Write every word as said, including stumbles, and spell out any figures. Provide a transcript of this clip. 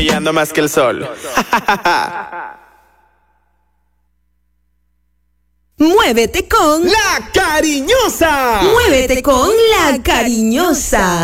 Brillando más que el sol. Muévete con La Cariñosa. Muévete con La Cariñosa.